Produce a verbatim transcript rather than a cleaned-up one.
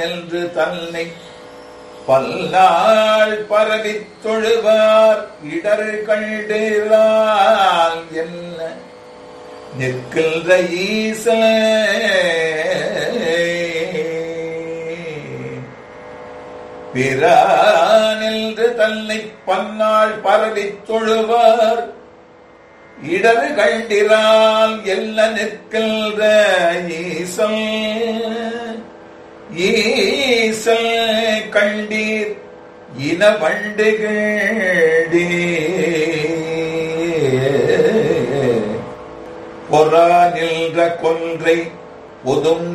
என்று தன்னை பல்லாள் பரவித் தொழுவார் இடர் கண்டிரால் என்ன நிற்கின்ற ஈசன் பிரான் என்று தன்னை பன்னாள் பரவித் தொழுவார் இடர் கண்டிரால் எல்ல நிற்கின்ற ஈசல் ஈசல் கண்டீர் இன வண்டுகளே பொறா நின்ற கொன்றை பொதும்